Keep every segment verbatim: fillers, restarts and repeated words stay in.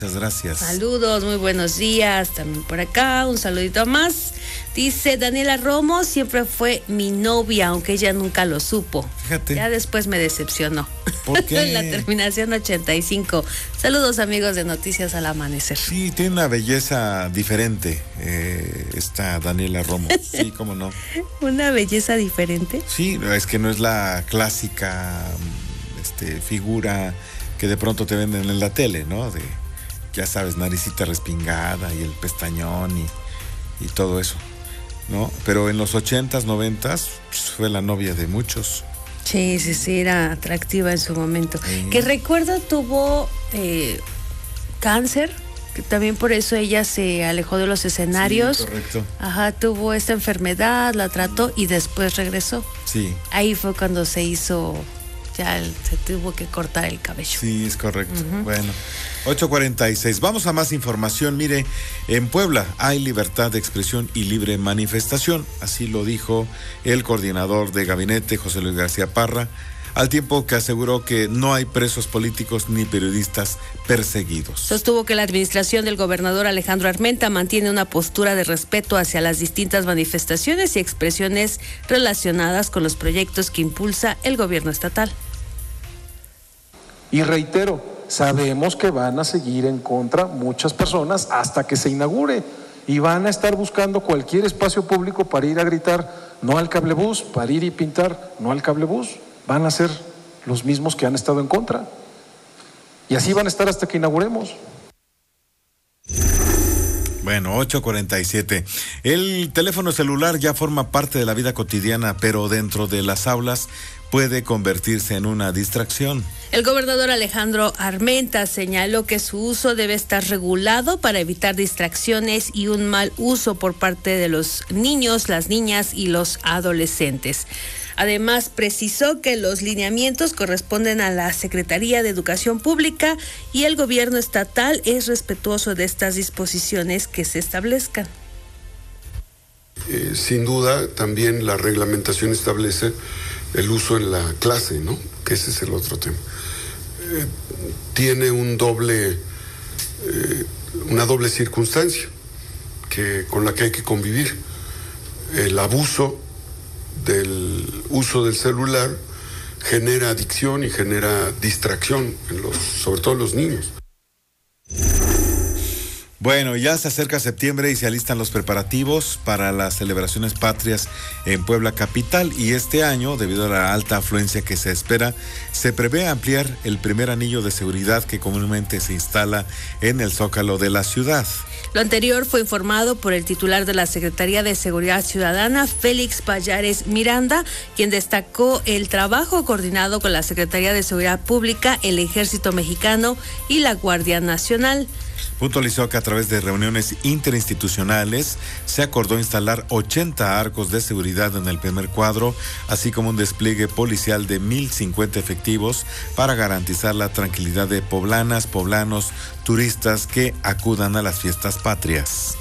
Muchas gracias. Saludos, muy buenos días. También por acá, un saludito más. Dice Daniela Romo, siempre fue mi novia, aunque ella nunca lo supo. Fíjate. Ya después me decepcionó. ¿Por qué? La terminación ochenta y cinco. Saludos, amigos de Noticias al Amanecer. Sí, tiene una belleza diferente, eh, esta Daniela Romo. Sí, cómo no. ¿Una belleza diferente? Sí, es que no es la clásica este, figura que de pronto te venden en la tele, ¿no? De, ya sabes, naricita respingada y el pestañón y, y todo eso, ¿no? Pero en los ochentas, noventas, pues, fue la novia de muchos. Sí, sí, sí, era atractiva en su momento. Sí. Que recuerdo tuvo eh, cáncer, que también por eso ella se alejó de los escenarios. Sí, correcto. Ajá, tuvo esta enfermedad, la trató y después regresó. Sí. Ahí fue cuando se hizo, ya se tuvo que cortar el cabello. Sí, es correcto. Uh-huh. Bueno, ocho cuarenta y seis. Vamos a más información. Mire, en Puebla hay libertad de expresión y libre manifestación. Así lo dijo el coordinador de gabinete, José Luis García Parra, al tiempo que aseguró que no hay presos políticos ni periodistas perseguidos. Sostuvo que la administración del gobernador Alejandro Armenta mantiene una postura de respeto hacia las distintas manifestaciones y expresiones relacionadas con los proyectos que impulsa el gobierno estatal. Y reitero, sabemos que van a seguir en contra muchas personas hasta que se inaugure y van a estar buscando cualquier espacio público para ir a gritar no al cablebús, para ir y pintar no al cablebús. Van a ser los mismos que han estado en contra. Y así van a estar hasta que inauguremos. Bueno, ocho cuarenta y siete. El teléfono celular ya forma parte de la vida cotidiana, pero dentro de las aulas puede convertirse en una distracción. El gobernador Alejandro Armenta señaló que su uso debe estar regulado para evitar distracciones y un mal uso por parte de los niños, las niñas y los adolescentes. Además, precisó que los lineamientos corresponden a la Secretaría de Educación Pública y el gobierno estatal es respetuoso de estas disposiciones que se establezcan. Eh, sin duda, también la reglamentación establece el uso en la clase, ¿no? Que ese es el otro tema. Eh, tiene un doble, eh, una doble circunstancia que, con la que hay que convivir. El abuso del uso del celular genera adicción y genera distracción, en los, sobre todo en los niños. Bueno, ya se acerca septiembre y se alistan los preparativos para las celebraciones patrias en Puebla capital y este año, debido a la alta afluencia que se espera, se prevé ampliar el primer anillo de seguridad que comúnmente se instala en el Zócalo de la ciudad. Lo anterior fue informado por el titular de la Secretaría de Seguridad Ciudadana, Félix Payares Miranda, quien destacó el trabajo coordinado con la Secretaría de Seguridad Pública, el Ejército Mexicano y la Guardia Nacional. Puntualizó que a través de reuniones interinstitucionales se acordó instalar ochenta arcos de seguridad en el primer cuadro, así como un despliegue policial de mil cincuenta efectivos para garantizar la tranquilidad de poblanas, poblanos, turistas que acudan a las fiestas patrias.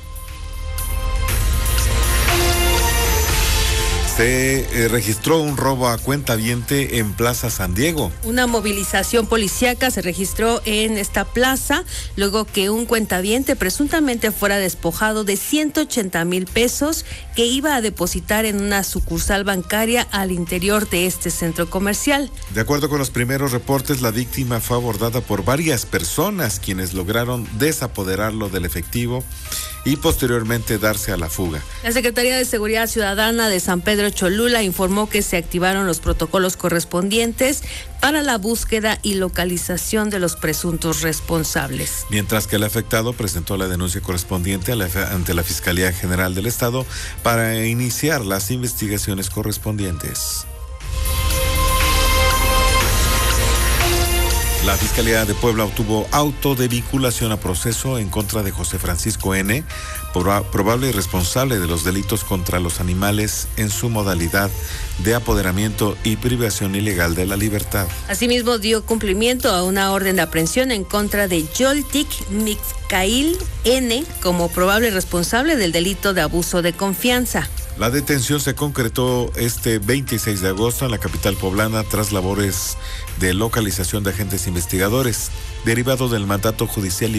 Se eh, registró un robo a cuentaviente en Plaza San Diego. Una movilización policíaca se registró en esta plaza luego que un cuentaviente presuntamente fuera despojado de ciento ochenta mil pesos que iba a depositar en una sucursal bancaria al interior de este centro comercial. De acuerdo con los primeros reportes, la víctima fue abordada por varias personas quienes lograron desapoderarlo del efectivo y posteriormente darse a la fuga. La Secretaría de Seguridad Ciudadana de San Pedro Cholula informó que se activaron los protocolos correspondientes para la búsqueda y localización de los presuntos responsables. Mientras que el afectado presentó la denuncia correspondiente a la, ante la Fiscalía General del Estado para iniciar las investigaciones correspondientes. La Fiscalía de Puebla obtuvo auto de vinculación a proceso en contra de José Francisco N., probable responsable de los delitos contra los animales en su modalidad de apoderamiento y privación ilegal de la libertad. Asimismo, dio cumplimiento a una orden de aprehensión en contra de Yoltik Mixcail N. como probable responsable del delito de abuso de confianza. La detención se concretó este veintiséis de agosto en la capital poblana tras labores de localización de agentes investigadores. derivado del mandato judicial